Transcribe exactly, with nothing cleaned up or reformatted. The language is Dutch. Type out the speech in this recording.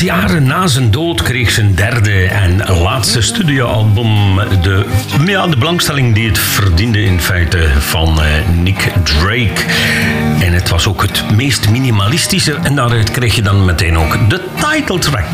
jaren na zijn dood kreeg zijn derde en laatste studioalbum de, ja, de belangstelling die het verdiende in feite van uh, Nick Drake. En het was ook het meest minimalistische en daaruit kreeg je dan meteen ook de titeltrack.